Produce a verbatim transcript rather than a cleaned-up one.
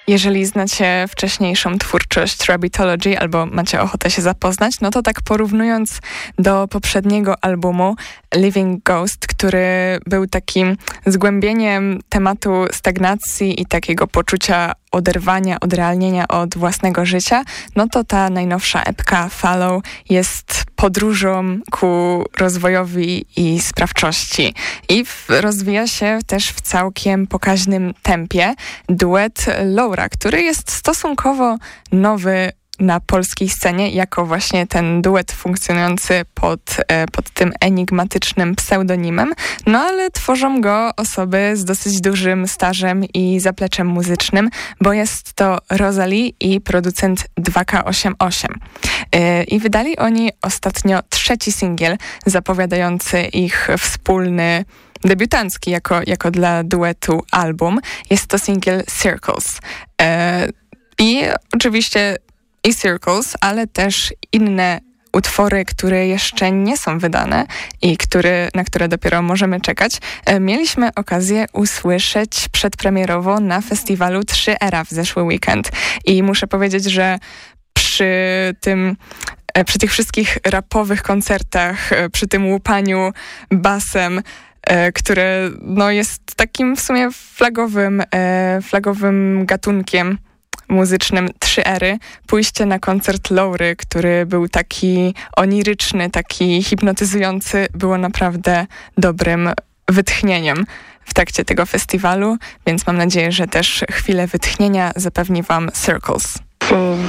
Jeżeli znacie wcześniejszą twórczość Rabbitology albo macie ochotę się zapoznać, no to tak porównując do poprzedniego albumu Living Ghost, który był takim zgłębieniem tematu stagnacji i takiego poczucia oderwania, odrealnienia od własnego życia, no to ta najnowsza epka Follow jest podróżą ku rozwojowi i sprawczości. I w, rozwija się też w całkiem pokaźnym tempie duet Laura, który jest stosunkowo nowy na polskiej scenie, jako właśnie ten duet funkcjonujący pod, pod tym enigmatycznym pseudonimem, no ale tworzą go osoby z dosyć dużym stażem i zapleczem muzycznym, bo jest to Rosalie i producent dwa K osiemdziesiąt osiem. I wydali oni ostatnio trzeci singiel zapowiadający ich wspólny debiutancki jako, jako dla duetu album. Jest to singiel Circles. I oczywiście i Circles, ale też inne utwory, które jeszcze nie są wydane i które, na które dopiero możemy czekać, mieliśmy okazję usłyszeć przedpremierowo na festiwalu trzy era w zeszły weekend. I muszę powiedzieć, że przy tym przy tych wszystkich rapowych koncertach, przy tym łupaniu basem, które no, jest takim w sumie flagowym, flagowym gatunkiem muzycznym trzy ery, pójście na koncert Laury, który był taki oniryczny, taki hipnotyzujący, było naprawdę dobrym wytchnieniem w trakcie tego festiwalu, więc mam nadzieję, że też chwilę wytchnienia zapewni wam Circles. Mm.